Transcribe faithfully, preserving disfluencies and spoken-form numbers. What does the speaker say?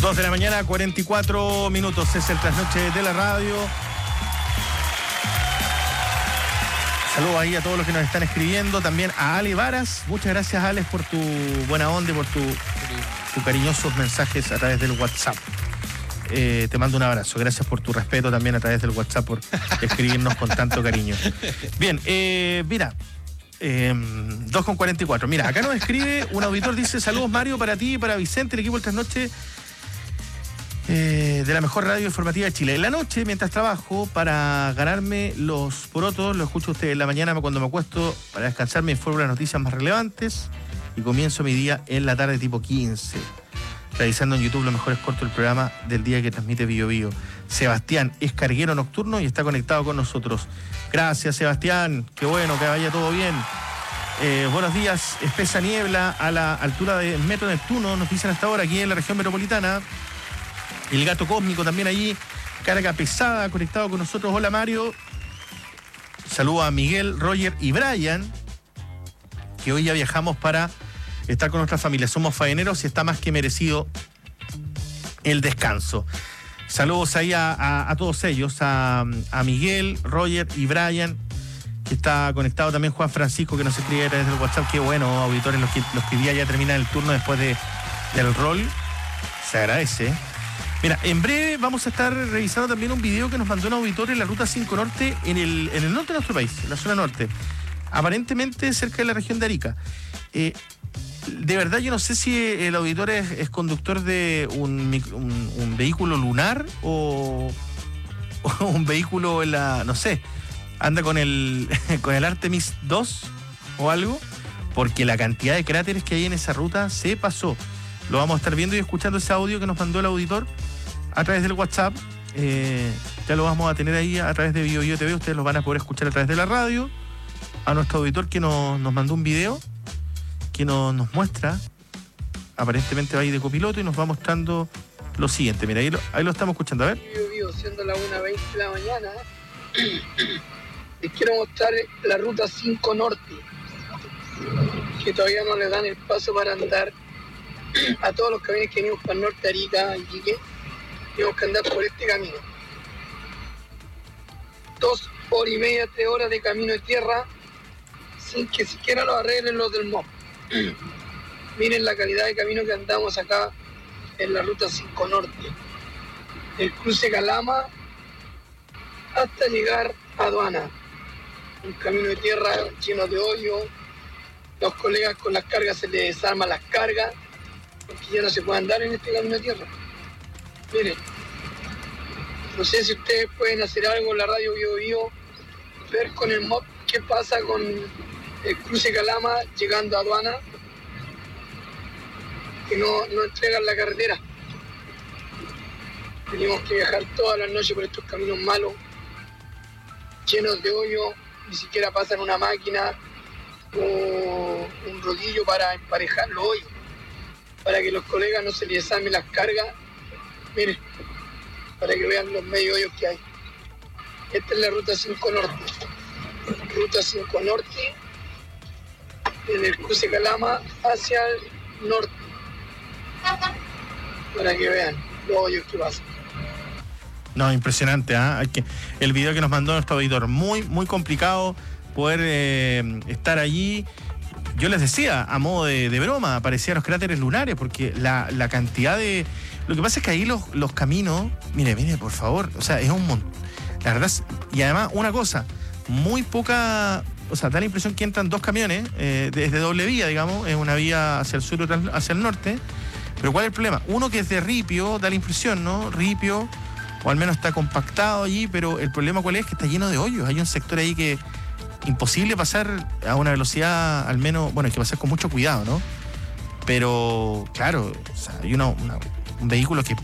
dos de la mañana, cuarenta y cuatro minutos. Es el trasnoche de la radio. Saludos ahí a todos los que nos están escribiendo. También a Ale Varas. Muchas gracias, Ale, por tu buena onda y por tu, tu cariñosos mensajes a través del WhatsApp. Eh, te mando un abrazo. Gracias por tu respeto también a través del WhatsApp, por escribirnos con tanto cariño. Bien, eh, mira. Eh, dos con cuarenta y cuatro. Mira, acá nos escribe un auditor, dice: saludos, Mario, para ti y para Vicente, el equipo del Trasnoche eh, de la mejor radio informativa de Chile. En la noche, mientras trabajo para ganarme los porotos, lo escucho a ustedes en la mañana cuando me acuesto para descansar, me informo las noticias más relevantes y comienzo mi día en la tarde tipo quince, realizando en YouTube los mejores cortos del programa del día que transmite Bio Bio. Sebastián es carguero nocturno y está conectado con nosotros. Gracias, Sebastián. Qué bueno, que vaya todo bien. Eh, buenos días. Espesa niebla a la altura de Metro Neptuno, nos dicen hasta ahora, aquí en la región metropolitana. El gato cósmico también allí, carga pesada, conectado con nosotros. Hola, Mario. Saludo a Miguel, Roger y Brian, que hoy ya viajamos para estar con nuestra familia. Somos faeneros y está más que merecido el descanso. Saludos ahí a, a, a todos ellos, a, a Miguel, Roger y Brian, que está conectado también Juan Francisco, que nos escribe a través del WhatsApp. Qué bueno, auditores, los que, los que día ya terminan el turno después de, del rol. Se agradece. Mira, en breve vamos a estar revisando también un video que nos mandó un auditor en la ruta cinco Norte, en el, en el norte de nuestro país, en la zona norte, aparentemente cerca de la región de Arica. Eh, De verdad, yo no sé si el auditor es, es conductor de un, un, un vehículo lunar o, o un vehículo en la, no sé, anda con el, con el Artemis dos o algo, porque la cantidad de cráteres que hay en esa ruta se pasó. Lo vamos a estar viendo y escuchando ese audio que nos mandó el auditor a través del WhatsApp. Eh, ya lo vamos a tener ahí a través de Bio Bio T V. Ustedes lo van a poder escuchar a través de la radio. A nuestro auditor que nos, nos mandó un video que nos, nos muestra, aparentemente va ahí de copiloto y nos va mostrando lo siguiente. Mira, ahí lo, ahí lo estamos escuchando, a ver. Vivo, vivo, siendo la una veinte de la mañana, les quiero mostrar la ruta cinco Norte, que todavía no le dan el paso para andar a todos los camiones que venimos para el norte, Arica, Iquique. Tenemos que andar por este camino. Dos horas y media, tres horas de camino de tierra, sin que siquiera lo arreglen los del M O P. Miren la calidad de camino que andamos acá en la ruta cinco Norte, el cruce Calama hasta llegar a aduana, un camino de tierra lleno de hoyo. Los colegas con las cargas se les desarman las cargas porque ya no se puede andar en este camino de tierra. Miren, no sé si ustedes pueden hacer algo en la radio Bio Bio, ver con el M O P qué pasa con el cruce Calama llegando a aduana, que no, no entregan la carretera. Tenemos que viajar todas las noches por estos caminos malos, llenos de hoyo, ni siquiera pasan una máquina o un rodillo para emparejar los hoyos, para que los colegas no se les desarmen las cargas. Miren, para que vean los medio hoyos que hay. Esta es la ruta cinco Norte. Ruta cinco Norte, en el cruce Calama hacia el norte, para que vean los hoyos que pasan. No, impresionante, ¿ah? ¿eh? El video que nos mandó nuestro auditor, muy, muy complicado poder eh, estar allí. Yo les decía, a modo de, de broma, aparecían los cráteres lunares, porque la, la cantidad de... Lo que pasa es que ahí los, los caminos, mire, mire, por favor, o sea, es un montón. La verdad, y además, una cosa, muy poca... O sea, da la impresión que entran dos camiones, eh, desde doble vía, digamos, es una vía hacia el sur y otra hacia el norte. Pero ¿cuál es el problema? Uno que es de ripio, da la impresión, ¿no? Ripio, o al menos está compactado allí, pero el problema ¿cuál es? Que está lleno de hoyos. Hay un sector ahí que imposible pasar a una velocidad, al menos, bueno, hay que pasar con mucho cuidado, ¿no? Pero, claro, o sea, hay una, una, un vehículo que